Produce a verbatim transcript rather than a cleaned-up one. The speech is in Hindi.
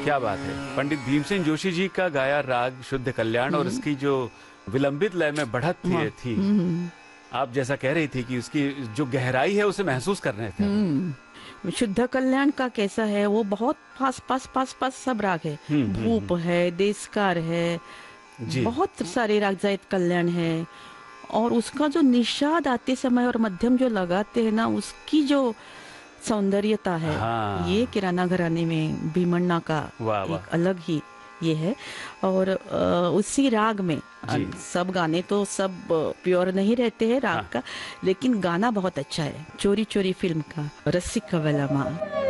क्या बात है। पंडित भीमसेन जोशी जी का गाया राग शुद्ध कल्याण और इसकी जो विलंबित लय में बढ़त थी, थी आप जैसा कह रही थी कि उसकी जो गहराई है उसे महसूस कर रहे थे। शुद्ध कल्याण का कैसा है, वो बहुत पास पास पास पास सब राग है। भूप है, देशकार है, बहुत सारे राग, जायत कल्याण है। और उसका जो निषाद आते समय और मध्यम जो लगाते हैं ना, उसकी जो सौंदर्यता है, हाँ। ये किराना घराने में भीमन्ना का वाह, एक वाह। अलग ही ये है। और उसी राग में सब गाने तो सब प्योर नहीं रहते हैं राग हाँ। का, लेकिन गाना बहुत अच्छा है। चोरी चोरी फिल्म का रसिक कवलमा।